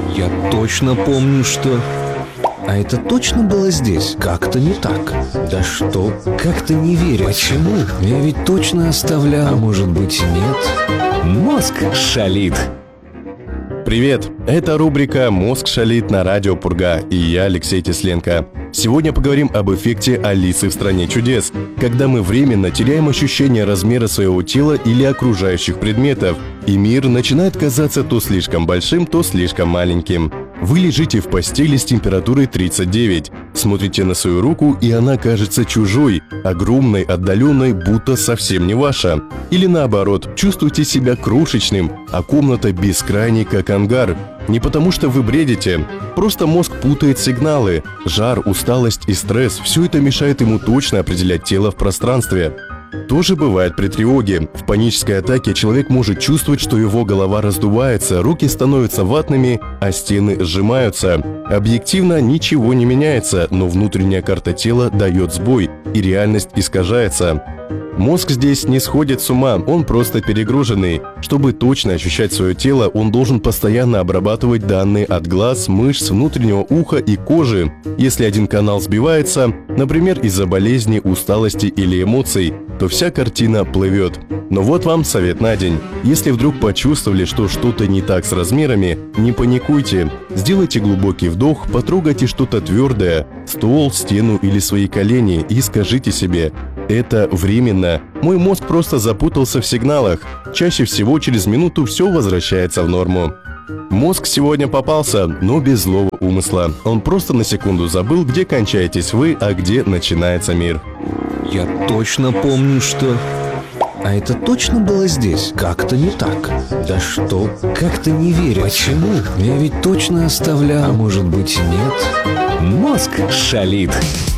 Я точно помню, что... А это точно было здесь? Как-то не так. Да что? Как-то не верю. Почему? Я ведь точно оставлял. А может быть, нет? Мозг шалит. Привет! Это рубрика «Мозг шалит» на радио Пурга, и я, Алексей Тесленко. Сегодня поговорим об эффекте Алисы в стране чудес, когда мы временно теряем ощущение размера своего тела или окружающих предметов, и мир начинает казаться то слишком большим, то слишком маленьким. Вы лежите в постели с температурой 39, смотрите на свою руку, и она кажется чужой, огромной, отдаленной, будто совсем не ваша. Или наоборот, чувствуете себя крошечным, а комната бескрайней, как ангар. Не потому что вы бредите, просто мозг путает сигналы. Жар, усталость и стресс – все это мешает ему точно определять тело в пространстве. То же бывает при тревоге. В панической атаке человек может чувствовать, что его голова раздувается, руки становятся ватными, а стены сжимаются. Объективно ничего не меняется, но внутренняя карта тела дает сбой, и реальность искажается. Мозг здесь не сходит с ума, он просто перегруженный. Чтобы точно ощущать свое тело, он должен постоянно обрабатывать данные от глаз, мышц, внутреннего уха и кожи. Если один канал сбивается, например, из-за болезни, усталости или эмоций, то вся картина плывет. Но вот вам совет на день. Если вдруг почувствовали, что что-то не так с размерами, не паникуйте. Сделайте глубокий вдох, потрогайте что-то твердое, стол, стену или свои колени и скажите себе: это временно. Мой мозг просто запутался в сигналах. Чаще всего через минуту все возвращается в норму. Мозг сегодня попался, но без злого умысла. Он просто на секунду забыл, где кончаетесь вы, а где начинается мир. Я точно помню, что... А это точно было здесь? Как-то не так. Да что? Как-то не верю. Почему? Я ведь точно оставлял. А может быть, нет? Мозг шалит.